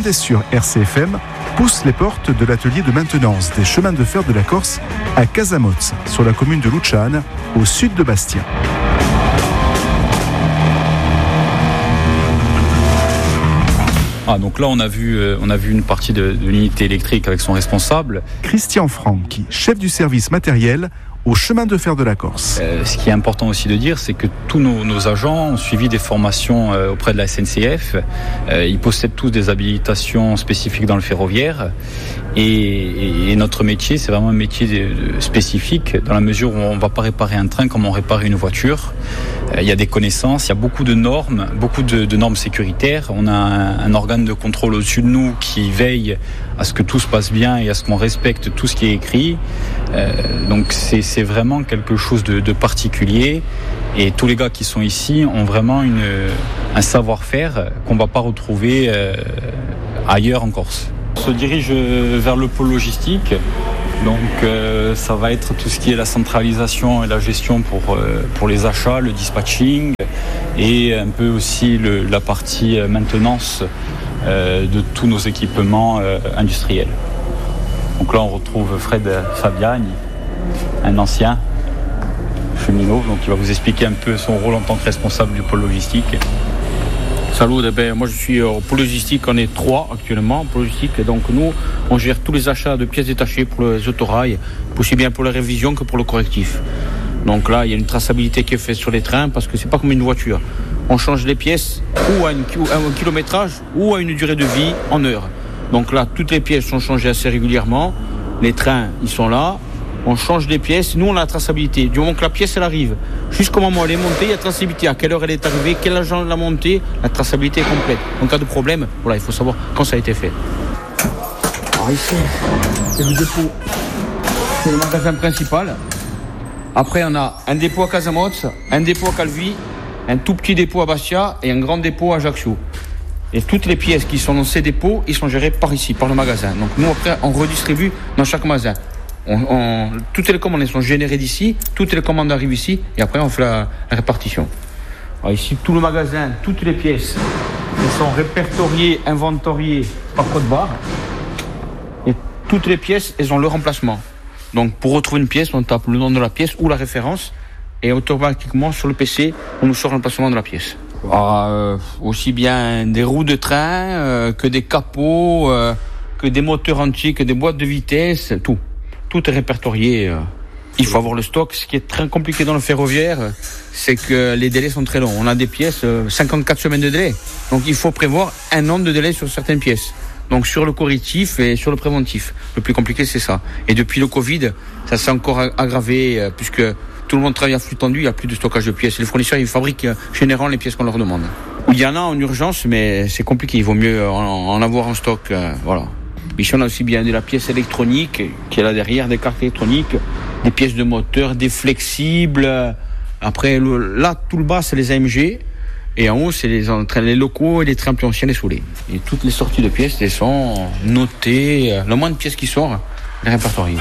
Vendée sur RCFM pousse les portes de l'atelier de maintenance des chemins de fer de la Corse à Casamotz, sur la commune de Luciane, au sud de Bastia. Donc là, on a vu une partie de l'unité électrique avec son responsable. Christian Franchi, chef du service matériel au chemin de fer de la Corse. Ce qui est important aussi de dire, c'est que tous nos agents ont suivi des formations auprès de la SNCF. Ils possèdent tous des habilitations spécifiques dans le ferroviaire. Et notre métier, c'est vraiment un métier spécifique, dans la mesure où on ne va pas réparer un train comme on répare une voiture. Il y a des connaissances, il y a beaucoup de normes sécuritaires. On a un organe de contrôle au-dessus de nous qui veille à ce que tout se passe bien et à ce qu'on respecte tout ce qui est écrit. Donc c'est vraiment quelque chose de particulier. Et tous les gars qui sont ici ont vraiment un savoir-faire qu'on ne va pas retrouver ailleurs en Corse. On se dirige vers le pôle logistique. Donc ça va être tout ce qui est la centralisation et la gestion pour les achats, le dispatching et un peu aussi la partie maintenance de tous nos équipements industriels. Donc là on retrouve Fred Fabiani, un ancien cheminot, donc il va vous expliquer un peu son rôle en tant que responsable du pôle logistique. Salut, moi je suis au pôle logistique, on est 3 actuellement, pôle logistique, donc nous on gère tous les achats de pièces détachées pour les autorails, aussi bien pour la révision que pour le correctif. Donc là il y a une traçabilité qui est faite sur les trains parce que c'est pas comme une voiture. On change les pièces ou à un kilométrage ou à une durée de vie en heures. Donc là toutes les pièces sont changées assez régulièrement, les trains ils sont là. On change les pièces, nous on a la traçabilité. Du moment que la pièce elle arrive, jusqu'au moment où elle est montée, il y a traçabilité. À quelle heure elle est arrivée, quel agent l'a montée, la traçabilité est complète. En cas de problème, voilà, il faut savoir quand ça a été fait. Alors ici, c'est le dépôt, c'est le magasin principal. Après on a un dépôt à Casamotz, un dépôt à Calvi, un tout petit dépôt à Bastia et un grand dépôt à Ajaccio. Et toutes les pièces qui sont dans ces dépôts, ils sont gérées par ici, par le magasin. Donc nous après on redistribue dans chaque magasin. Toutes les commandes sont générées d'ici, toutes les commandes arrivent ici et après on fait la répartition. Alors ici, tout le magasin, toutes les pièces, elles sont répertoriées, inventoriées par code barre et toutes les pièces, elles ont leur emplacement. Donc pour retrouver une pièce, on tape le nom de la pièce ou la référence et automatiquement sur le PC, on nous sort l'emplacement de la pièce. Aussi bien des roues de train que des capots, que des moteurs entiers, que des boîtes de vitesse, tout. Tout est répertorié. Il faut avoir le stock. Ce qui est très compliqué dans le ferroviaire, c'est que les délais sont très longs. On a des pièces, 54 semaines de délai. Donc il faut prévoir un an de délai sur certaines pièces. Donc sur le correctif et sur le préventif. Le plus compliqué, c'est ça. Et depuis le Covid, ça s'est encore aggravé puisque tout le monde travaille à flux tendu, il n'y a plus de stockage de pièces. Et les fournisseurs, ils fabriquent généralement les pièces qu'on leur demande. Il y en a en urgence, mais c'est compliqué. Il vaut mieux en avoir en stock. Voilà. Ici, on a aussi bien de la pièce électronique qui est là derrière, des cartes électroniques, des pièces de moteur, des flexibles. Après, là, tout le bas, c'est les AMG. Et en haut, c'est les locaux et les trains plus anciens, les soulés. Et toutes les sorties de pièces, elles sont notées. Le moins de pièces qui sort, les répertoriées.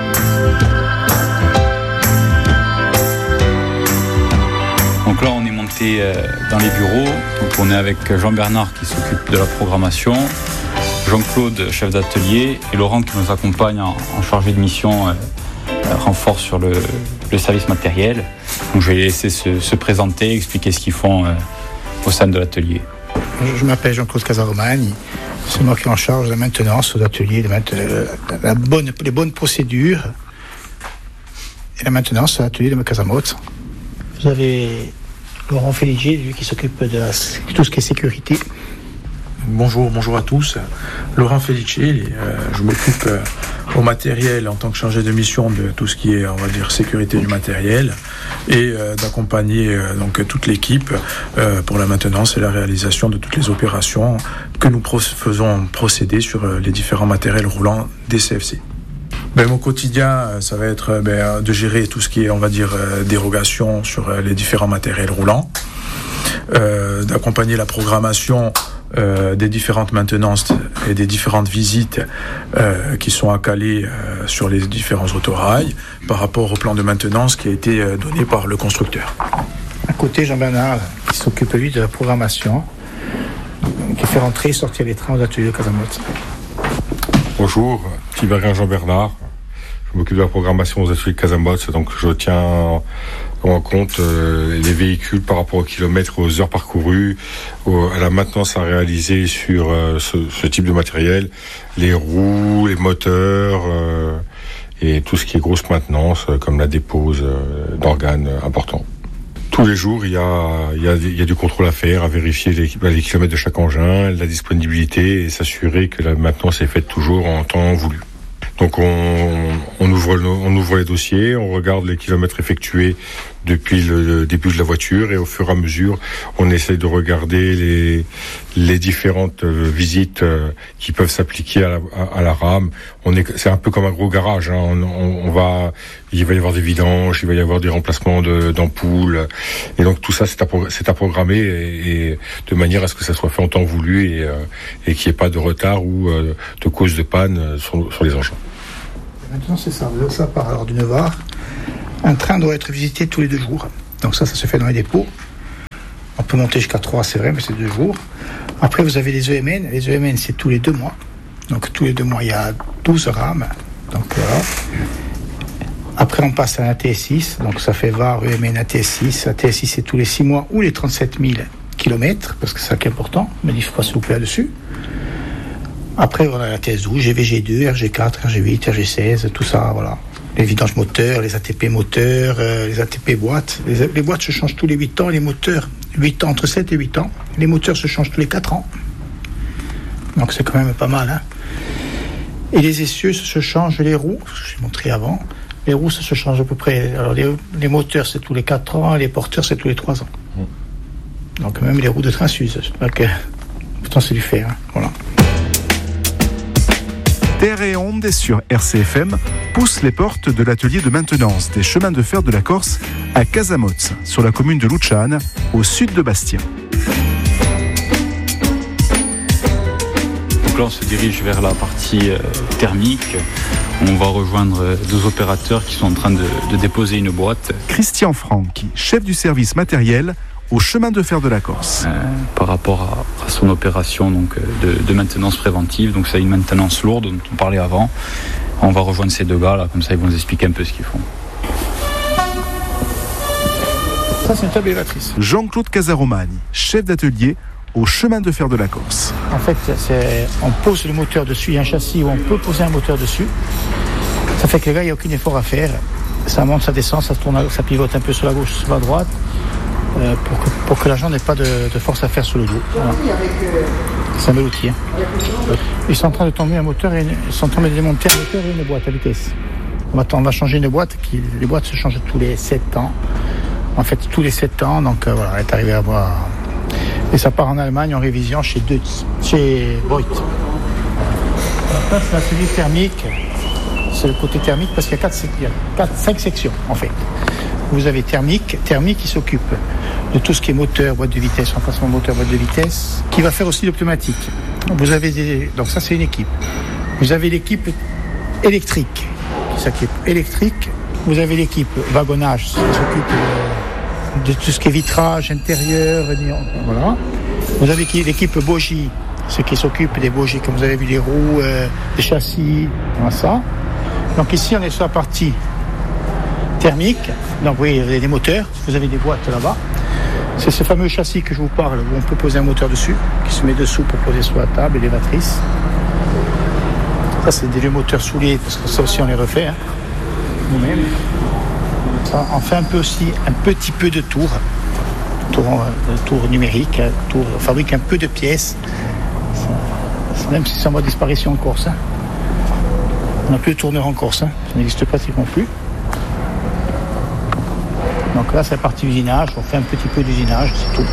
Donc là, on est monté dans les bureaux. Donc on est avec Jean-Bernard qui s'occupe de la programmation, Jean-Claude, chef d'atelier, et Laurent qui nous accompagne en chargé de mission renfort sur le service matériel. Donc je vais les laisser se présenter, expliquer ce qu'ils font au sein de l'atelier. Je m'appelle Jean-Claude Casaromagne. C'est moi qui est en charge de la maintenance de l'atelier, les bonnes procédures et la maintenance de l'atelier de Casamotz. Vous avez Laurent Féligier, lui qui s'occupe de tout ce qui est sécurité. Bonjour à tous. Laurent Felice, je m'occupe au matériel en tant que chargé de mission de tout ce qui est, on va dire, sécurité du matériel et d'accompagner donc toute l'équipe pour la maintenance et la réalisation de toutes les opérations que nous faisons procéder sur les différents matériels roulants des CFC. Mon quotidien, ça va être de gérer tout ce qui est, on va dire, dérogation sur les différents matériels roulants, d'accompagner la programmation des différentes maintenances et des différentes visites qui sont à caler sur les différents autorails par rapport au plan de maintenance qui a été donné par le constructeur. À côté, Jean-Bernard, qui s'occupe lui de la programmation, qui faire entrer et sortir les trains aux ateliers de Casamotz. Bonjour, Tiberien Jean-Bernard. Je m'occupe de la programmation aux ateliers de Casamotz, donc je tiens en compte les véhicules par rapport aux kilomètres, aux heures parcourues, à la maintenance à réaliser sur ce type de matériel, les roues, les moteurs et tout ce qui est grosse maintenance, comme la dépose d'organes importants. Tous les jours, il y a du contrôle à faire, à vérifier les kilomètres de chaque engin, la disponibilité et s'assurer que la maintenance est faite toujours en temps voulu. Donc on ouvre les dossiers, on regarde les kilomètres effectués depuis le début de la voiture et au fur et à mesure, on essaie de regarder les différentes visites qui peuvent s'appliquer à la rame. C'est un peu comme un gros garage. Hein. Il va y avoir des vidanges, il va y avoir des remplacements d'ampoules, et donc tout ça c'est à programmer et de manière à ce que ça soit fait en temps voulu et qu'il n'y ait pas de retard ou de cause de panne sur les engins. Maintenant c'est ça. Ça part alors du Neuvard. Un train doit être visité tous les 2 jours. Donc ça se fait dans les dépôts. On peut monter jusqu'à 3, c'est vrai, mais c'est 2 jours. Après, vous avez les EMN. Les EMN, c'est tous les 2 mois. Donc tous les 2 mois, il y a 12 rames. Donc voilà. Après, on passe à la TS6. Donc ça fait VAR, EMN, ATS6. La TS6, c'est tous les 6 mois ou les 37 000 km, parce que c'est ça qui est important. Mais il faut pas se louper là-dessus. Après, voilà la TS12, GVG2, RG4, RG8, RG16, tout ça, voilà. Les vidanges moteurs, les ATP moteurs, les ATP boîtes. Les boîtes se changent tous les 8 ans, les moteurs, 8 ans, entre 7 et 8 ans. Les moteurs se changent tous les 4 ans. Donc c'est quand même pas mal, hein. Et les essieux se changent, les roues, je l'ai montré avant. Les roues, ça se change à peu près. Alors les moteurs, c'est tous les 4 ans, et les porteurs, c'est tous les 3 ans. Donc même les roues de train s'usent. Pourtant, c'est du fer, hein. Voilà. Terre et Onde sur RCFM pousse les portes de l'atelier de maintenance des chemins de fer de la Corse à Casamotz, sur la commune de Luciane, au sud de Bastia. Donc là, on se dirige vers la partie thermique. On va rejoindre 2 opérateurs qui sont en train de déposer une boîte. Christian Franck, chef du service matériel au chemin de fer de la Corse. Par rapport à son opération donc, de maintenance préventive, donc c'est une maintenance lourde dont on parlait avant. On va rejoindre ces 2 gars là, comme ça ils vont nous expliquer un peu ce qu'ils font. Ça c'est une table élévatrice. Jean-Claude Casaromani, chef d'atelier au chemin de fer de la Corse. En fait, on pose le moteur dessus, il y a un châssis où on peut poser un moteur dessus. Ça fait que là, il n'y a aucun effort à faire. Ça monte, ça descend, ça tourne, ça pivote un peu sur la gauche, sur la droite. Pour que l'agent n'ait pas de force à faire sur le dos. Voilà. C'est un bel outil. Hein. Ils sont en train de tomber un moteur ils sont en train de démonter un moteur et une boîte à vitesse. On va changer une boîte. Les boîtes se changent tous les 7 ans. En fait, tous les 7 ans. Donc voilà, elle est arrivée à voir. Et ça part en Allemagne en révision chez Voigt. Là, c'est l'atelier thermique. C'est le côté thermique parce qu'il y a 5 sections en fait. Vous avez thermique qui s'occupe de tout ce qui est moteur, boîte de vitesse, remplacement moteur, boîte de vitesse, qui va faire aussi le pneumatique. Vous avez donc ça c'est une équipe. Vous avez l'équipe électrique qui s'occupe électrique. Vous avez l'équipe wagonnage qui s'occupe de tout ce qui est vitrage intérieur, voilà. Vous avez l'équipe bogie, ce qui s'occupe des bogies, comme vous avez vu les roues, les châssis, voilà ça. Donc ici on est sur la partie thermique, donc oui, vous avez des moteurs, vous avez des boîtes là-bas. C'est ce fameux châssis que je vous parle, où on peut poser un moteur dessus, qui se met dessous pour poser sur la table, élévatrice. Ça, c'est des vieux moteurs soulés, parce que ça aussi, on les refait, hein, nous-mêmes. Ça, on fait un petit peu de tour numérique, on fabrique un peu de pièces, même si c'est en voie de disparition en Corse. Hein. On n'a plus de tourneur en Corse, hein. Ça n'existe pratiquement plus. Donc là, c'est la partie usinage. On fait un petit peu d'usinage, c'est tout.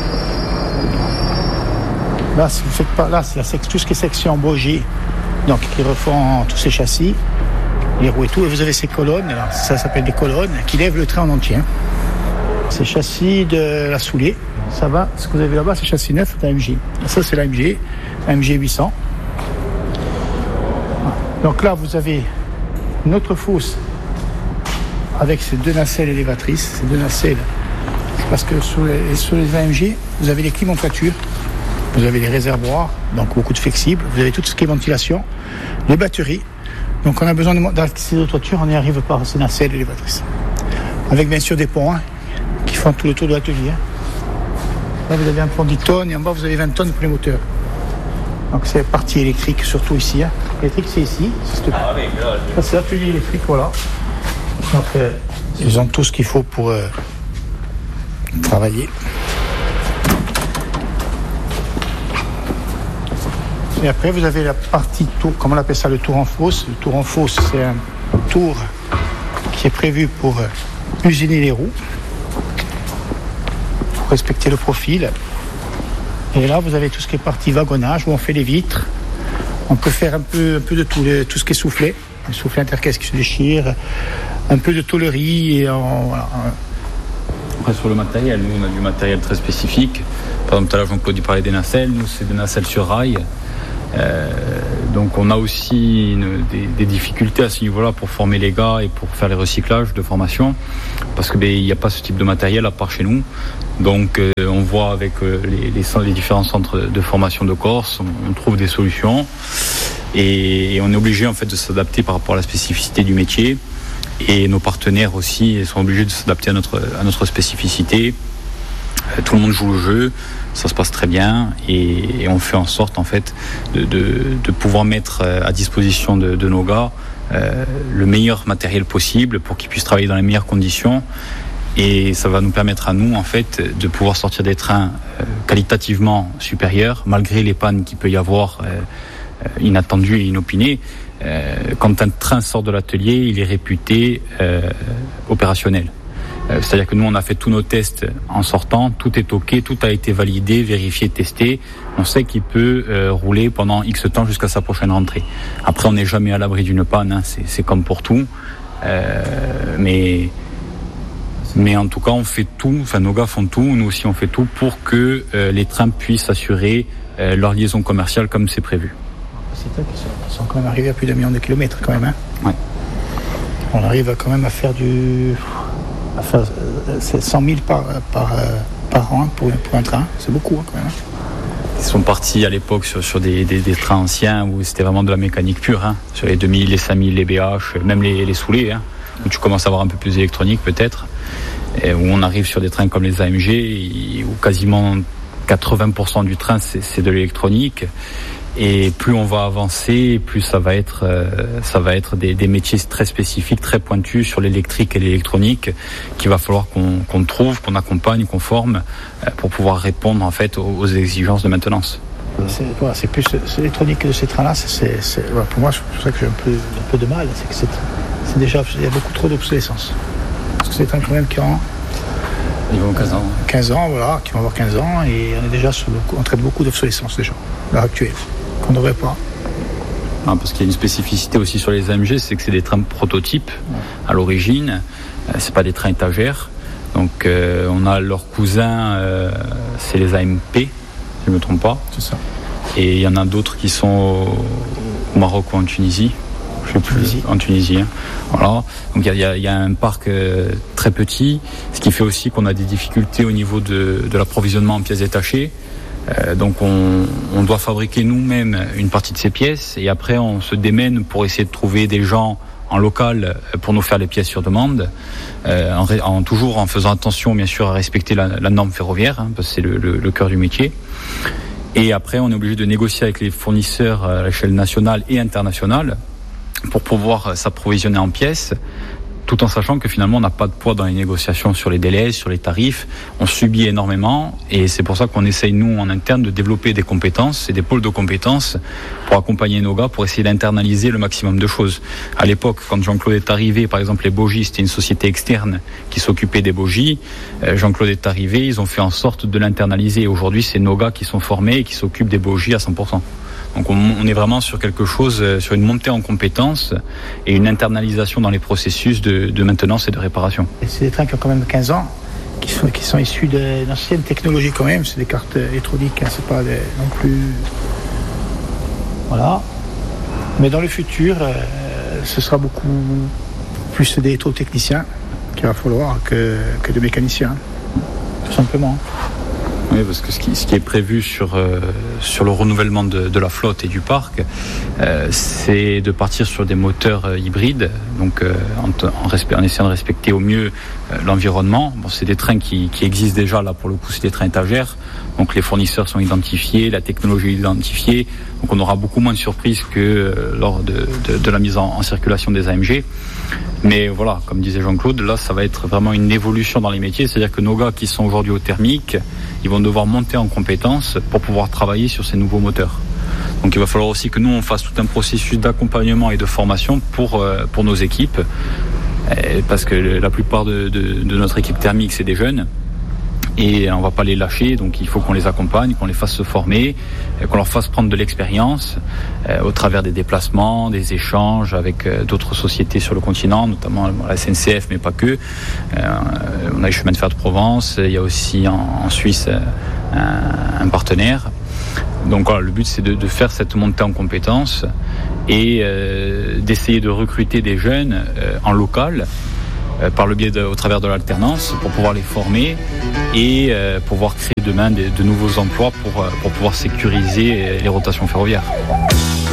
Là, si vous faites pas, là, c'est tout ce qui est section bogie, donc qui refont tous ces châssis, les roues et tout. Et vous avez ces colonnes, là, ça s'appelle des colonnes, qui lèvent le train en entier. Ces châssis de la Soulée, ça va. Ce que vous avez là-bas, c'est châssis neuf d'AMG. Ça, c'est l'AMG 800. Donc là, vous avez une autre fosse avec ces 2 nacelles élévatrices. Ces 2 nacelles, parce que sur les AMG, vous avez les clim en toiture. Vous avez les réservoirs, donc beaucoup de flexibles. Vous avez tout ce qui est ventilation, les batteries. Donc on a besoin d'accès de toiture, on y arrive par ces nacelles élévatrices. Avec bien sûr des ponts qui font tout le tour de l'atelier. Là vous avez un pont 10 tonnes et en bas vous avez 20 tonnes pour les moteurs. Donc c'est la partie électrique surtout ici. L'électrique c'est ici. C'est l'atelier électrique, voilà. Donc ils ont tout ce qu'il faut pour travailler. Et après, vous avez la partie tour, comme on appelle ça, le tour en fosse. Le tour en fosse, c'est un tour qui est prévu pour usiner les roues, pour respecter le profil. Et là, vous avez tout ce qui est partie wagonnage, où on fait les vitres. On peut faire un peu de tout ce qui est soufflet, un soufflet intercaisse qui se déchire, un peu de tôlerie. Et voilà. Après, sur le matériel, nous, on a du matériel très spécifique. Par exemple, tout à l'heure, Jean-Claude parlait des nacelles. Nous, c'est des nacelles sur rail. Donc on a aussi des difficultés à ce niveau-là pour former les gars et pour faire les recyclages de formation, parce que il n'y a pas ce type de matériel à part chez nous. Donc on voit avec les différents centres de formation de Corse, on trouve des solutions et on est obligé en fait de s'adapter par rapport à la spécificité du métier, et nos partenaires aussi sont obligés de s'adapter à notre spécificité. Tout le monde joue le jeu, ça se passe très bien, et on fait en sorte en fait de pouvoir mettre à disposition de nos gars le meilleur matériel possible pour qu'ils puissent travailler dans les meilleures conditions, et ça va nous permettre à nous en fait de pouvoir sortir des trains qualitativement supérieurs malgré les pannes qu'il peut y avoir inattendues et inopinées. Quand un train sort de l'atelier, il est réputé opérationnel. C'est-à-dire que nous, on a fait tous nos tests en sortant, tout est OK, tout a été validé, vérifié, testé. On sait qu'il peut rouler pendant X temps jusqu'à sa prochaine rentrée. Après, on n'est jamais à l'abri d'une panne, c'est comme pour tout. Mais en tout cas, on fait tout, enfin nos gars font tout, nous aussi on fait tout pour que les trains puissent assurer leur liaison commerciale comme c'est prévu. C'est vrai qu'ils sont quand même arrivés à plus d'1 million de kilomètres quand même. Ouais. On arrive quand même à faire 100 000 par an pour un train, c'est beaucoup quand même. Ils sont partis à l'époque sur des trains anciens où c'était vraiment de la mécanique pure, sur les 2000, les 5000, les BH, même les soulés, où tu commences à avoir un peu plus d'électronique peut-être, et où on arrive sur des trains comme les AMG, où quasiment 80% du train c'est de l'électronique. Et plus on va avancer, plus ça va être des métiers très spécifiques, très pointus sur l'électrique et l'électronique, qu'il va falloir qu'on trouve, qu'on accompagne, qu'on forme pour pouvoir répondre en fait aux exigences de maintenance. C'est plus l'électronique de ces trains-là. Pour moi, c'est pour ça que j'ai un peu de mal. C'est que c'est déjà, il y a beaucoup trop d'obsolescence. Parce que c'est des trains quand même qui ont 15 ans, voilà, qui vont avoir 15 ans, et on est déjà on traite beaucoup d'obsolescence déjà, à l'heure actuelle. Qu'on ne devrait pas. Parce qu'il y a une spécificité aussi sur les AMG, c'est que c'est des trains prototypes à l'origine, c'est pas des trains étagères. Donc on a leurs cousins, c'est les AMP, si je ne me trompe pas. C'est ça. Et il y en a d'autres qui sont au Maroc ou en Tunisie. Je sais plus. En Tunisie. Voilà. Donc il y a un parc très petit, ce qui fait aussi qu'on a des difficultés au niveau de l'approvisionnement en pièces détachées. Donc on doit fabriquer nous-mêmes une partie de ces pièces, et après on se démène pour essayer de trouver des gens en local pour nous faire les pièces sur demande, toujours en faisant attention bien sûr à respecter la norme ferroviaire, parce que c'est le cœur du métier. Et après on est obligé de négocier avec les fournisseurs à l'échelle nationale et internationale pour pouvoir s'approvisionner en pièces, tout en sachant que finalement on n'a pas de poids dans les négociations sur les délais, sur les tarifs. On subit énormément, et c'est pour ça qu'on essaye nous en interne de développer des compétences et des pôles de compétences pour accompagner nos gars, pour essayer d'internaliser le maximum de choses. À l'époque, quand Jean-Claude est arrivé, par exemple les bogies, c'était une société externe qui s'occupait des bogies. Jean-Claude est arrivé, ils ont fait en sorte de l'internaliser, et aujourd'hui c'est nos gars qui sont formés et qui s'occupent des bogies à 100%. Donc on est vraiment sur quelque chose, sur une montée en compétences et une internalisation dans les processus de maintenance et de réparation. Et c'est des trains qui ont quand même 15 ans, qui sont issus d'une ancienne technologie quand même. C'est des cartes électroniques, c'est pas non plus... Voilà. Mais dans le futur, ce sera beaucoup plus d'électrotechniciens qu'il va falloir que de mécaniciens, tout simplement. Oui, parce que ce qui est prévu sur le renouvellement de la flotte et du parc, c'est de partir sur des moteurs hybrides, donc en essayant de respecter au mieux l'environnement. Bon, c'est des trains qui existent déjà, là pour le coup c'est des trains étagères, donc les fournisseurs sont identifiés, la technologie est identifiée, donc on aura beaucoup moins de surprises que lors de la mise en circulation des AMG. Mais voilà, comme disait Jean-Claude, là ça va être vraiment une évolution dans les métiers, c'est-à-dire que nos gars qui sont aujourd'hui au thermique, ils vont devoir monter en compétences pour pouvoir travailler sur ces nouveaux moteurs. Donc il va falloir aussi que nous on fasse tout un processus d'accompagnement et de formation pour nos équipes, parce que la plupart de notre équipe thermique c'est des jeunes. Et on va pas les lâcher, donc il faut qu'on les accompagne, qu'on les fasse se former, qu'on leur fasse prendre de l'expérience au travers des déplacements, des échanges avec d'autres sociétés sur le continent, notamment la SNCF, mais pas que. On a les chemins de fer de Provence, il y a aussi en Suisse un partenaire. Donc voilà, le but c'est de faire cette montée en compétences et d'essayer de recruter des jeunes en local, par le biais au travers de l'alternance, pour pouvoir les former et pouvoir créer demain de nouveaux emplois pour pouvoir sécuriser les rotations ferroviaires.